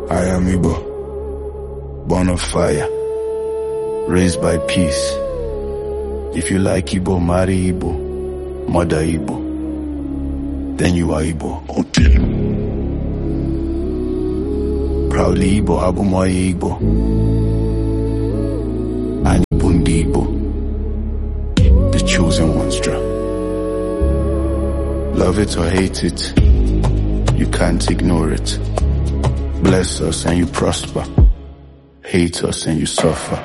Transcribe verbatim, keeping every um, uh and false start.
I am Igbo, born of fire, raised by peace. If you like Igbo, marry Igbo, mother Igbo, then you are Igbo. Proudly Igbo, Abumoye Igbo, and Bundi Igbo, the chosen ones. Love it or hate it, you can't ignore it. Bless us and you prosper, hate us and you suffer.